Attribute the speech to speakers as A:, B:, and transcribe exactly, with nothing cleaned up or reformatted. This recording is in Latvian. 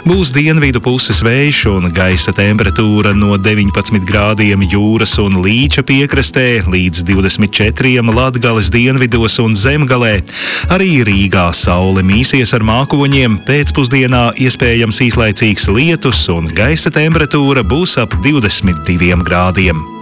A: Būs dienvidu puses vējš un gaisa temperatūra no deviņpadsmit grādiem jūras un Līča piekrastē līdz divdesmit četriem Latgales dienvidos un Zemgalē. Arī Rīgā saule mīsies ar mākoņiem, pēcpusdienā iespējams īslaicīgs lietus un gaisa temperatūra būs ap divdesmit diviem grādiem.